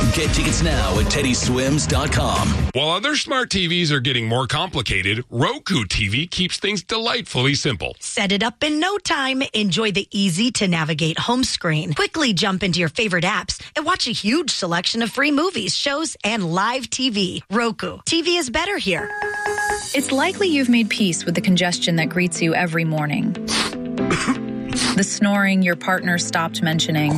Get tickets now at teddyswims.com. While other smart TVs are getting more complicated, Roku TV keeps things delightfully simple. Set it up in no time. Enjoy the easy-to-navigate home screen. Quickly jump into your favorite apps and watch a huge selection of free movies, shows, and live TV. Roku. TV is better here. It's likely you've made peace with the congestion that greets you every morning. The snoring your partner stopped mentioning.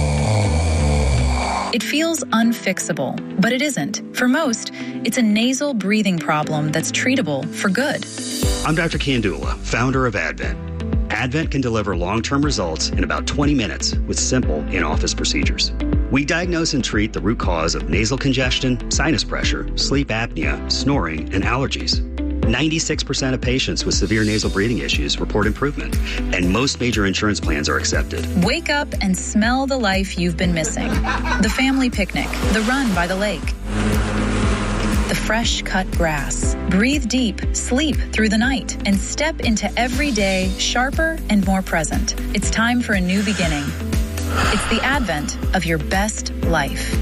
It feels unfixable, but it isn't. For most, it's a nasal breathing problem that's treatable for good. I'm Dr. Kandula, founder of Advent. Advent can deliver long-term results in about 20 minutes with simple in-office procedures. We diagnose and treat the root cause of nasal congestion, sinus pressure, sleep apnea, snoring, and allergies. 96% of patients with severe nasal breathing issues report improvement, and most major insurance plans are accepted. Wake up and smell the life you've been missing. The family picnic, the run by the lake, the fresh cut grass. Breathe deep, sleep through the night, and step into every day sharper and more present. It's time for a new beginning. It's the advent of your best life.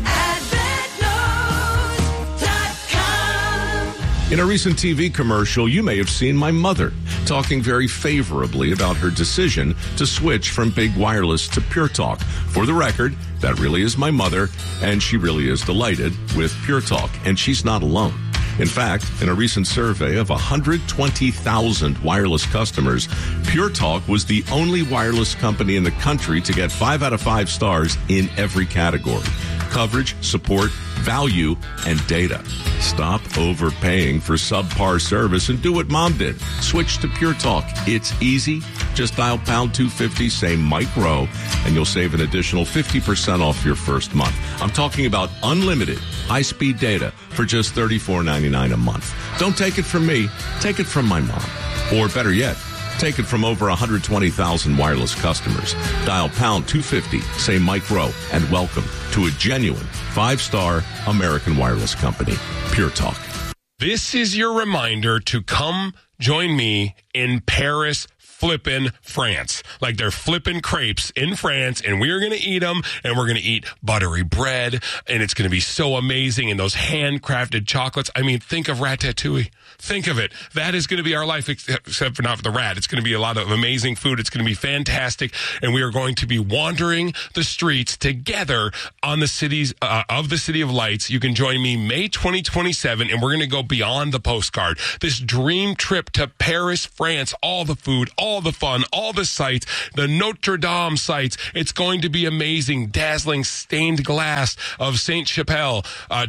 In a recent TV commercial, you may have seen my mother talking very favorably about her decision to switch from Big Wireless to Pure Talk. For the record, that really is my mother, and she really is delighted with Pure Talk, and she's not alone. In fact, in a recent survey of 120,000 wireless customers, Pure Talk was the only wireless company in the country to get 5 out of 5 stars in every category: coverage, support, value, and data. Stop overpaying for subpar service and do what Mom did. Switch to Pure Talk. It's easy. Just dial pound 250, say Mike Rowe, and you'll save an additional 50% off your first month. I'm talking about unlimited high-speed data for just $34.99 a month. Don't take it from me. Take it from my mom. Or better yet, take it from over 120,000 wireless customers. Dial pound 250, say Mike Rowe, and welcome to a genuine 5-star American wireless company, Pure Talk. This is your reminder to come join me in Paris, flippin' France. Like they're flipping crepes in France, and we are going to eat them, and we're going to eat buttery bread, and it's going to be so amazing, and those handcrafted chocolates. I mean, think of Ratatouille. Think of it. That is going to be our life, except for not for the rat. It's going to be a lot of amazing food. It's going to be fantastic, and we are going to be wandering the streets together on the cities of the City of Lights. You can join me May 2027, and we're going to go beyond the postcard. This dream trip to Paris, France, all the food, all the fun, all the sights, the Notre Dame sights. It's going to be amazing. Dazzling stained glass of Saint Chapelle,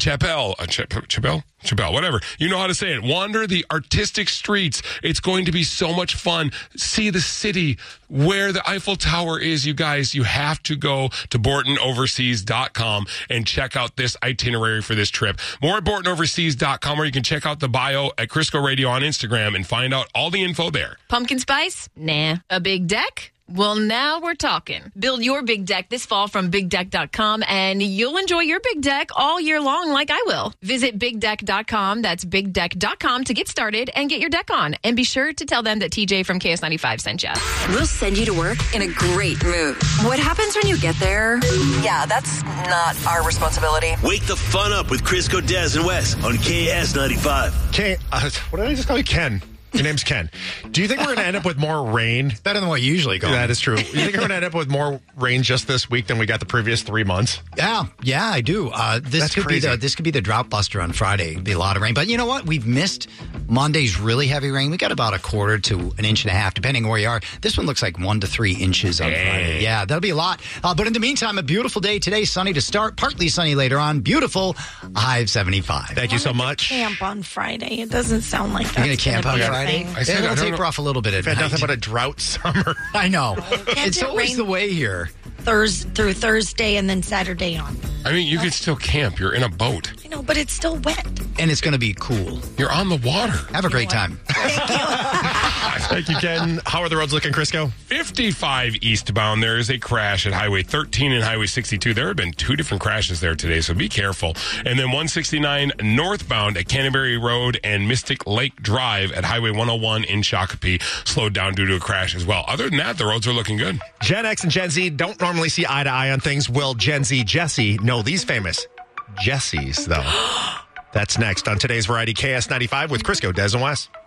whatever. You know how to say it. Wander the artistic streets. It's going to be so much fun. See the city where the Eiffel Tower is, you guys. You have to go to BortonOverseas.com and check out this itinerary for this trip. More at BortonOverseas.com, where you can check out the bio at Crisco Radio on Instagram and find out all the info there. Pumpkin spice? Nah. A big deck? Well, now we're talking. Build your big deck this fall from BigDeck.com, and you'll enjoy your big deck all year long like I will. Visit BigDeck.com, that's BigDeck.com, to get started and get your deck on. And be sure to tell them that TJ from KS95 sent you. We'll send you to work in a great mood. What happens when you get there? Yeah, that's not our responsibility. Wake the fun up with Crisco, Des, and Wes on KS95. What did I just call you? Ken. Your name's Ken. Do you think we're going to end up with more rain? It's better than what you usually go. That is true. You think we're going to end up with more rain just this week than we got the previous 3 months? Yeah, I do. This could be the drought buster on Friday. It'd be a lot of rain. But you know what? We've missed Monday's really heavy rain. We got about 1/4 to 1.5 inches, depending where you are. This one looks like 1 to 3 inches on Friday. Yeah, that'll be a lot. But in the meantime, a beautiful day today. Sunny to start, partly sunny later on. Beautiful, high of 75. Thank you so much. Camp on Friday. It doesn't sound like you're going to camp on Friday. It'll taper off a little bit at night. Nothing but a drought summer. I know. It's always the way here. Through Thursday and then Saturday on. I mean, you could still camp. You're in a boat. I know, but it's still wet. And it's going to be cool. You're on the water. Have a great time. Thank you. Thank you, Ken. How are the roads looking, Crisco? 55 eastbound. There is a crash at Highway 13 and Highway 62. There have been 2 different crashes there today, so be careful. And then 169 northbound at Canterbury Road and Mystic Lake Drive at Highway 101 in Shakopee slowed down due to a crash as well. Other than that, the roads are looking good. Gen X and Gen Z don't normally see eye to eye on things. Will Gen Z Jesse know these famous Jesse's, though. That's next on today's Variety KS95 with Crisco, Des, and Wes.